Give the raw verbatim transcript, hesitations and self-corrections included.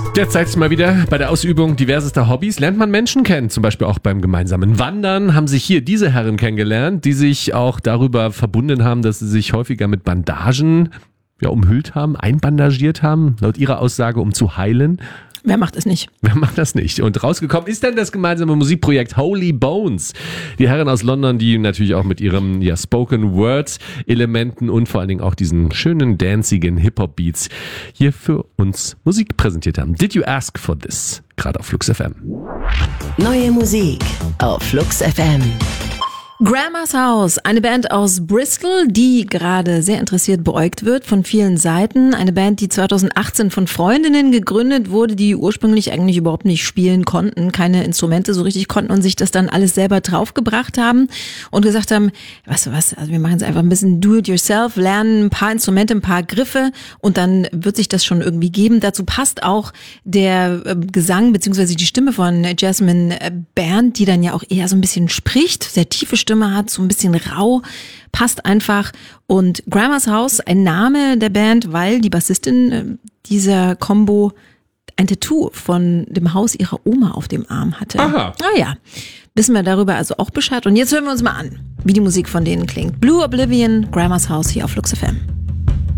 Jetzt zeigt es mal wieder, bei der Ausübung diversester Hobbys lernt man Menschen kennen. Zum Beispiel auch beim gemeinsamen Wandern haben sich hier diese Herren kennengelernt, die sich auch darüber verbunden haben, dass sie sich häufiger mit Bandagen ja, umhüllt haben, einbandagiert haben, laut ihrer Aussage, um zu heilen. Wer macht es nicht? Wer macht das nicht? Und rausgekommen ist dann das gemeinsame Musikprojekt Holy Bones. Die Herren aus London, die natürlich auch mit ihrem ja, Spoken-Word-Elementen und vor allen Dingen auch diesen schönen, dancigen Hip-Hop-Beats hier für uns Musik präsentiert haben. Did You Ask For This? Gerade auf Flux F M. Neue Musik auf Flux F M. Grandma's House, eine Band aus Bristol, die gerade sehr interessiert beäugt wird von vielen Seiten. Eine Band, die zweitausendachtzehn von Freundinnen gegründet wurde, die ursprünglich eigentlich überhaupt nicht spielen konnten, keine Instrumente so richtig konnten und sich das dann alles selber draufgebracht haben und gesagt haben, weißt du was, also wir machen es einfach ein bisschen do-it-yourself, lernen ein paar Instrumente, ein paar Griffe und dann wird sich das schon irgendwie geben. Dazu passt auch der Gesang bzw. die Stimme von Jasmine Band, die dann ja auch eher so ein bisschen spricht, sehr tiefe Stimme hat, so ein bisschen rau, passt einfach. Und Grandma's House, ein Name der Band, weil die Bassistin dieser Combo ein Tattoo von dem Haus ihrer Oma auf dem Arm hatte. Aha. Ah ja, wissen wir darüber also auch Bescheid. Und jetzt hören wir uns mal an, wie die Musik von denen klingt. Blue Oblivion, Grandma's House hier auf Flux F M.